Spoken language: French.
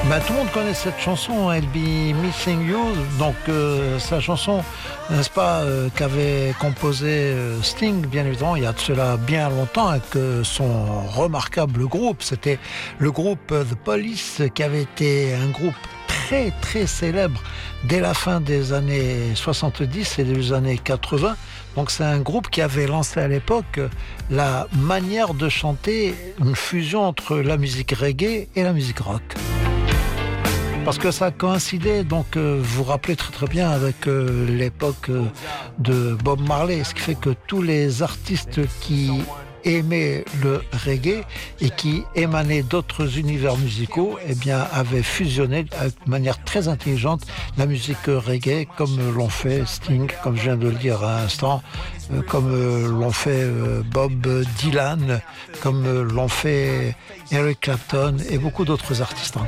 Bah, tout le monde connaît cette chanson, I'll Be Missing You, donc sa chanson, n'est-ce pas, qu'avait composé Sting, bien évidemment, il y a de cela bien longtemps, avec son remarquable groupe. C'était le groupe The Police, qui avait été un groupe très très célèbre dès la fin des années 70 et des années 80. Donc c'est un groupe qui avait lancé à l'époque la manière de chanter, une fusion entre la musique reggae et la musique rock. Parce que ça coïncidait, donc vous vous rappelez très très bien, avec l'époque de Bob Marley, ce qui fait que tous les artistes qui aimaient le reggae et qui émanaient d'autres univers musicaux, eh bien, avaient fusionné de manière très intelligente la musique reggae, comme l'ont fait Sting, comme je viens de le dire à l'instant, comme l'ont fait Bob Dylan, comme l'ont fait Eric Clapton et beaucoup d'autres artistes.